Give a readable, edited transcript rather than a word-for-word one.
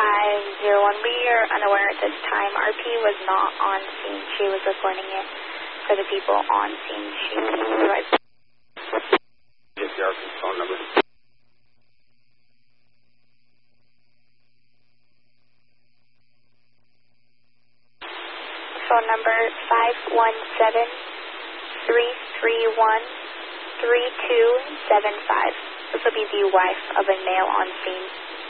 501. We are unaware at this time. RP was not on scene. She was recording it for the people on scene. She was... Get the RP's phone number. Phone number 517-331-3275. This will be the wife of a male on scene.